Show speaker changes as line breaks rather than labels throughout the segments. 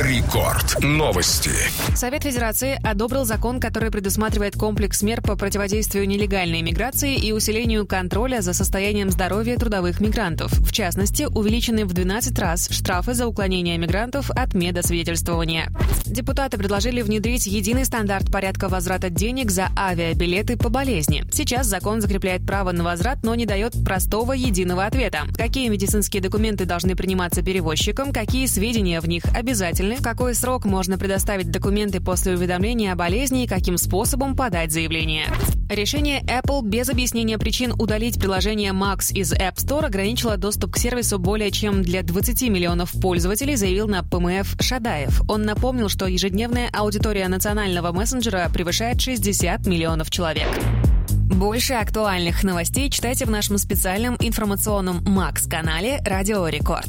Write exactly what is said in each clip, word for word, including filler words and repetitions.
Рекорд. Новости.
Совет Федерации одобрил закон, который предусматривает комплекс мер по противодействию нелегальной миграции и усилению контроля за состоянием здоровья трудовых мигрантов. В частности, увеличены в двенадцать раз штрафы за уклонение мигрантов от медосвидетельствования. Депутаты предложили внедрить единый стандарт порядка возврата денег за авиабилеты по болезни. Сейчас закон закрепляет право на возврат, но не дает простого единого ответа. Какие медицинские документы должны приниматься перевозчиком, какие сведения в них обязательны, в какой срок можно предоставить документы после уведомления о болезни и каким способом подать заявление. Решение Apple без объяснения причин удалить приложение Max из App Store ограничило доступ к сервису более чем для двадцати миллионов пользователей, заявил на ПМФ Шадаев. Он напомнил, что ежедневная аудитория национального мессенджера превышает шестьдесят миллионов человек. Больше актуальных новостей читайте в нашем специальном информационном Макс-канале «Радио Рекорд».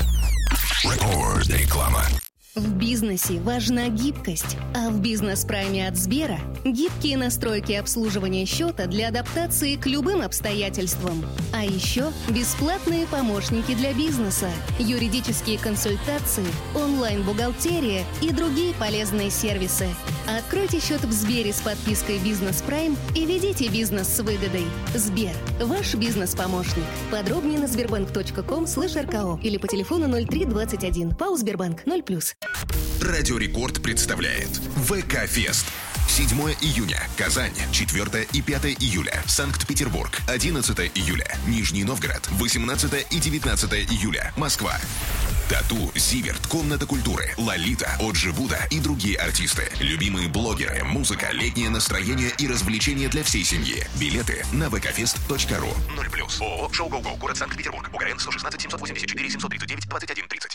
Рекорд. Реклама.
В бизнесе важна гибкость, а в бизнес-прайме от Сбера гибкие настройки обслуживания счета для адаптации к любым обстоятельствам. А еще бесплатные помощники для бизнеса, юридические консультации, онлайн-бухгалтерия и другие полезные сервисы. Откройте счет в Сбере с подпиской «Бизнес Прайм» и ведите бизнес с выгодой. Сбер – ваш бизнес-помощник. Подробнее на сбербанк точка ком слэш эр ка о или по телефону ноль три двадцать один. ПАО «Сбербанк» ноль плюс.
Радио Рекорд представляет ВК-фест. седьмого июня – Казань, четвёртого и пятого июля – Санкт-Петербург, одиннадцатого июля – Нижний Новгород, восемнадцатого и девятнадцатого июля – Москва. Тату, Зиверт, Комната культуры, Лолита, Оджи Буда и другие артисты. Любимые блогеры, музыка, летнее настроение и развлечения для всей семьи. Билеты на вэ ка фест точка ру. ноль плюс. ООО «Шоу Гоу Гоу», город Санкт-Петербург. УГРН сто шестнадцать семьсот восемьдесят четыре семьсот тридцать девять двадцать один тридцать.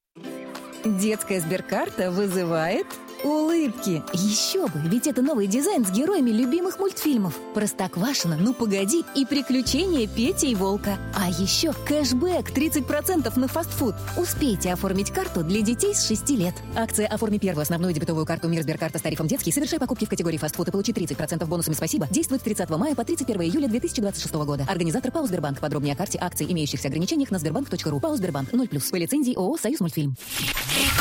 Детская Сберкарта вызывает улыбки. Еще бы, ведь это новый дизайн с героями любимых мультфильмов. Простоквашино, Ну погоди и Приключения Пети и Волка. А еще кэшбэк тридцать процентов на фастфуд. Успейте оформить карту для детей с шести лет. Акция «Оформи первую основную дебетовую карту Мир Сберкарта с тарифом детский. Совершай покупки в категории фастфуд и получи тридцать процентов бонусами «Спасибо». Действует с тридцатого мая по тридцать первого июля две тысячи двадцать шестого года. Организатор ПАО «Сбербанк». Подробнее о карте, акции, имеющихся ограничениях на сбербанк точка ру. ПАО «Сбербанк» ноль плюс. По лицензии ООО «Союз Мультфильм».